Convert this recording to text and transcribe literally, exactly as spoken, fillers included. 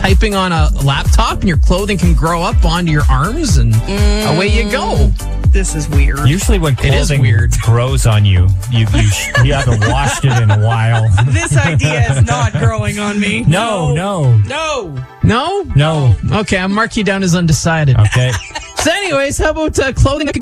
typing on a laptop and your clothing can grow up onto your arms and mm. away you go. This is weird. Usually when It is clothing weird. grows on you, you you, you haven't washed it in a while. This idea is not growing on me. No, no. No. No? No. Okay, I'll mark you down as undecided. Okay. So anyways, how about uh, clothing that could